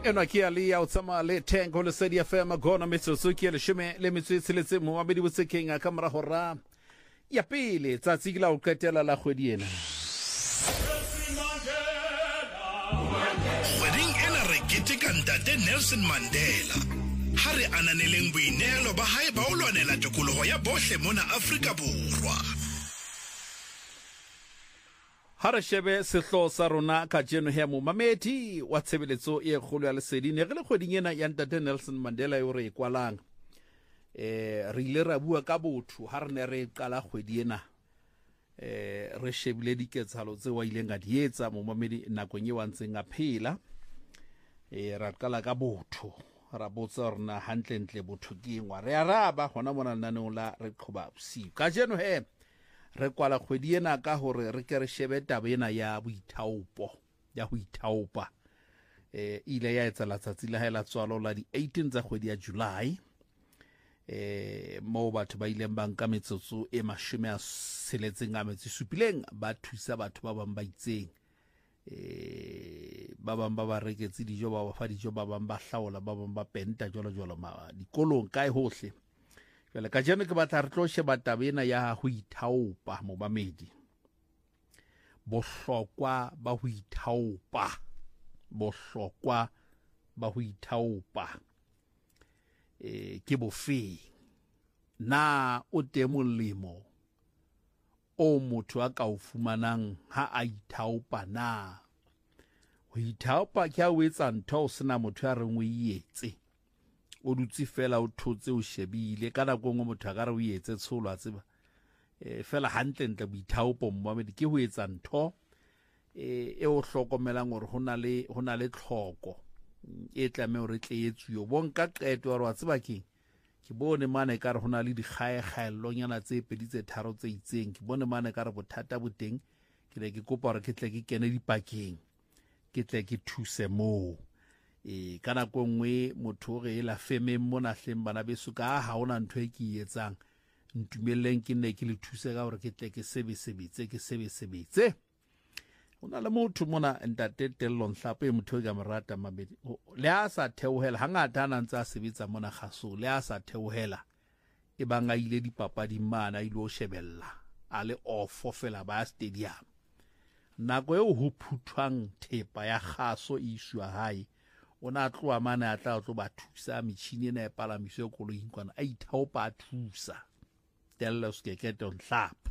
Ena kia li au tsama le tengo le sedi FM gona metsosuki le shime le metswetsi le tsemo wa bedi botse kenga kamera hora ya pele tsatsi la o qetela la kgwedi ena. Wedding ena re keteka ntate Nelson Mandela. Ha re ananeleng boinehelo ba hae ba o lwanela tokoloho ya bohle mona Afrika Borwa. Hara shebe sehlo sa rona ka jeno he mo mamedi wa tshebeletso e kgolo ya lesedi ne re le kgweding ena ya ntate Nelson Mandela yo re ikwalang re ile ra bua ka botho ha re ne re qala kgwedi ena re shebile diketsahalo tse wa ileng a di etsa mo mamedi nakong e wa ntseng a phela ra qala ka botho ra botsa rena hantlentle botho ke engwa re araba hona mona naneng la re qhoba bosiu ka jeno he re kwala kgwedi ena ka hore re ke re shebe taba ena ya boithaopo ya ho ithaopa ile ya etsa letsatsi la haela tswalo la di 18 tsa kgwedi ya July mo batho ba ileng ba nka metsotso e 67 ba thusa batho ba bang ba itseng ba bang ba reketse dijo ba ba fa dijo ba bang ba hlaola ba bang ba penta jolo ma dikolong kae hohle. Jwale ka jeno ke batla re tlo sheba taba ena ya ho ithaopa mo bamedi bohlokwa ba ho ithaopa ke bofeng na o te molemo o motho a ka o fumanang ha a ithaopa na ho ithaopa ke a o etsa ntho o sena motho a reng o ietse o dutse fela o thotse o shebile ka nako ngwe motho a ka re o etse tsholo a tseba fela hantlentle boithaopo mmamedi ke ho etsa ntho e o hlokomelang hore hona le tlhoko e tlameha re tle etsuyo bonka qeto wa re wa tseba ke bone mane ka re hona le dikgaello tse pedi tse tharo tse itseng ke bone mane ka re bothata boteng ke ne ke kopa hore ke tle ke kene dipakeng ke tle ke thuse moo ka nako nngwe motho re ela femeng mona hleng bana beso ka ha hona ntho e ke etsang ntumeleng ke ne ke le thuse ka hore ke tle ke sebetse ona le motho mona ntate Tellon Hlapo e motho ga morata mabedi le a sa theohela hangata ana ntse a sebetsa mona kgaso le a sa theohela e banga ile dipapadi mana ile o shebella a le off fela ba stadium nako eo ho phuthwang thepa ya kgaso e iswa hae ona tloa mana a tla tlo ba thusa metjhini ena e palamiso koloing kwana a ithaopa a thusa Tello Skeketong Hlapo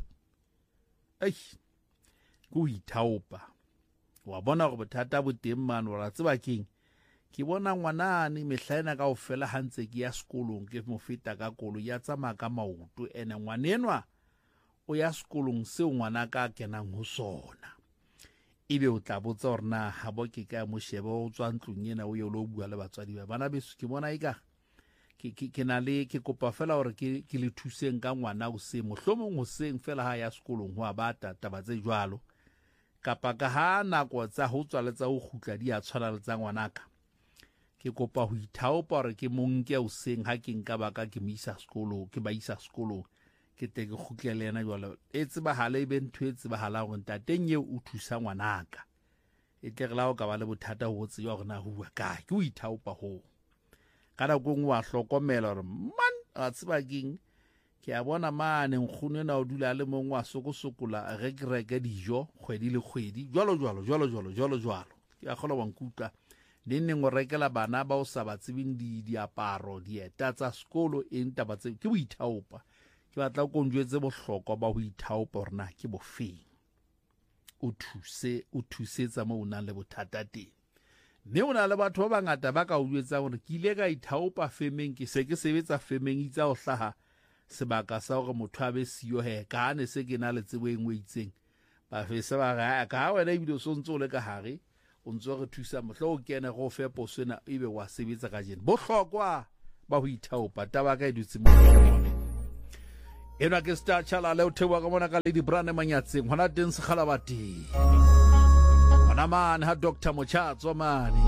go ithaopa wa bona go bothata bo teng man wa tseba ke bona ngwanane mehlaena ka ofela hantse ke ya sekolong ke mo feta ka kolo ya tsamaya ka maoto ene ngwanenwa o ya sekolong se ngwana ka kenang ho sona ebe o tla botsa hore na ha bo ke ka mo sheba o tswa ntlong ena o ye lo bua le batswadi ba bana beso ke bona eka ke na le ke kopa fela hore ke le thuseng ka ngwana o se mohlomong ho seng fela ha ya sekolong ho abata taba tse jwalo kapa ka ha nako tsa ho tswa le tsa ho khutla di a tshwana le tsa ngwanaka ke kopa ho ithaopa hore ke monke o seng ha ke nka baka ke mo isa sekolo ke ba isa sekolong ke te ke khutlele yena jwalo e tsebahale be ntho e tsebahala hore ntateng ye o thusa ngwanaka e tle re la o ka ba le bothata ho tse yo rena huwa kae ke o ithaopa ho kana go ngwa hlokomela hore man a tseba ke a bona mane nkgune na o dula le mongwe wa sokosokola reke dijo kgwedi le kgwedi jwalo ke a kgola wa nkutla neng o rekela bana ba o sa ba tsebing diaparo dieta tsa sekolo eng taba tse ke boithaopa ke batla go njwetse bohlokwa ba ho ithaopa hore na ke bofeng o thusetsa mo una le bothata teng mme ona le batho ba bangata ba ka o jwetsa hore ke ile ka ithaopa femeng ke se ke sebetsa femeng itsa o hlaha sebaka sa hore motho a be siyo he ka ne se ke na le tsebo engwe itseng ba fesa ba ga ka wena ibile so ntse o le ka hare o ntse re thusa mohlo o kene go fe posona ebe wa sebetsa ka jene bohlokwa ba ho ithaopa taba ka edutse mo ena ke sta chala le o thewa ka mona ka le di brand manyatseng hona teng se khala bati hona man ha Dr. Mochatswa mane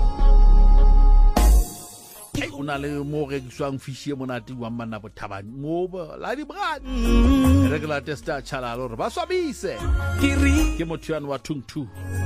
una le mo re tswang fishi monate wa mana bothabang mo la di brand regular testa chala lo ba swabise ke motho wa thungthu